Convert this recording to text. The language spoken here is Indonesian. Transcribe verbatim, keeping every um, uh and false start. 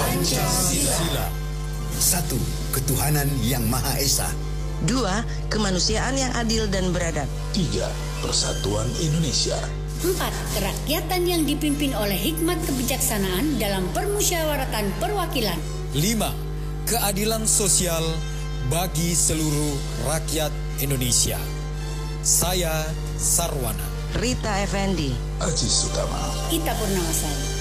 Pancasila. Satu, ketuhanan yang Maha Esa. Dua, kemanusiaan yang adil dan beradab. Tiga, persatuan Indonesia. Empat, kerakyatan yang dipimpin oleh hikmat kebijaksanaan dalam permusyawaratan perwakilan. Lima, keadilan sosial bagi seluruh rakyat Indonesia. Saya Sarwana. Rita Effendi. Aziz Utama. Ita Purnamasari.